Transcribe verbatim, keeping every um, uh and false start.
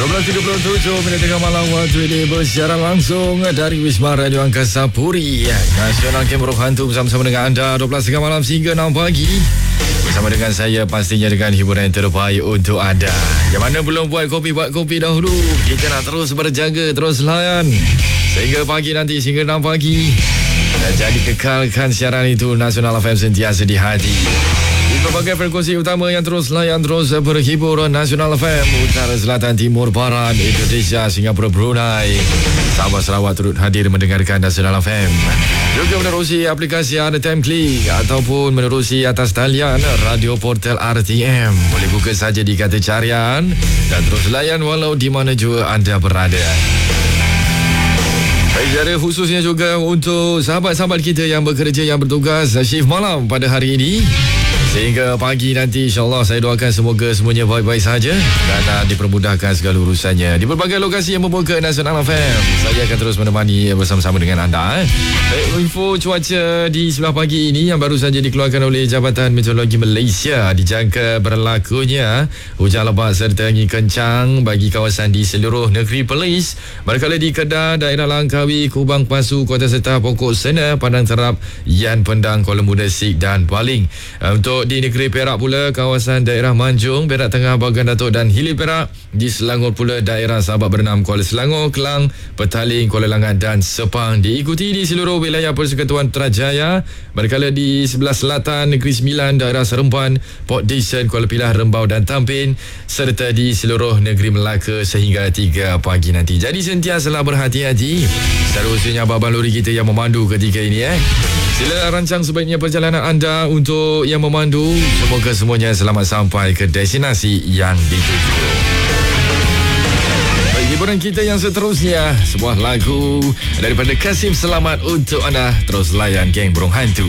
dua belas tiga puluh tujuh minit tengah malam waktu ini bersiaran langsung dari Wisma Radio Angkasa Puri Nasional Kem Roh Hantu bersama-sama dengan anda dua belas tengah malam hingga enam pagi bersama dengan saya, pastinya dengan hiburan yang terbaik untuk anda. Yang mana belum buat kopi, buat kopi dahulu. Kita nak terus berjaga, terus layan sehingga pagi nanti, sehingga enam pagi. Dan jadi kekalkan siaran itu Nasional F M sentiasa di hati. Di berbagai frekuensi utama yang terus layan, terus berhibur. Nasional F M Utara, Selatan, Timur, Barat, Indonesia, Singapura, Brunei, Sabah, Sarawak turut hadir mendengarkan Nasional F M. Juga menerusi aplikasi R T M Klik ataupun menerusi atas talian radio portal R T M. Boleh buka saja di kata carian dan terus layan walau di mana juga anda berada. Baik, secara khususnya juga untuk sahabat-sahabat kita yang bekerja, yang bertugas shift malam pada hari ini sehingga pagi nanti, insyaAllah saya doakan semoga semuanya baik-baik saja dan uh, dipermudahkan segala urusannya di berbagai lokasi yang membuka Nasional F M. Saya akan terus menemani bersama-sama dengan anda. Eh. Baik, info cuaca di sebelah pagi ini yang baru saja dikeluarkan oleh Jabatan Meteorologi Malaysia, dijangka berlakunya hujan lebat serta angin kencang bagi kawasan di seluruh negeri Perlis. Manakala di Kedah, daerah Langkawi, Kubang Pasu, Kota Serta, Pokok Sena, Padang Terap, Yan Pendang, Kuala Muda, Sik dan Baling. Untuk di negeri Perak pula, kawasan daerah Manjung, Perak Tengah, Bagan Datuk dan Hilir Perak. Di Selangor pula, daerah Sabak Bernam, Kuala Selangor, Kelang, Petaling, Kuala Langat dan Sepang. Diikuti di seluruh wilayah Persekutuan Putrajaya. Manakala di sebelah selatan, Negeri Sembilan, daerah Seremban, Port Dickson, Kuala Pilah, Rembau dan Tampin, serta di seluruh negeri Melaka sehingga tiga pagi nanti. Jadi sentiasalah berhati-hati. Seterusnya abang-abang lori kita yang memandu ketika ini eh. Sila rancang sebaiknya perjalanan anda untuk yang memandu. Semoga semuanya selamat sampai ke destinasi yang dituju. Baik, hiburan kita yang seterusnya, sebuah lagu daripada Kasim Selamat untuk anda. Terus layan geng Burung Hantu.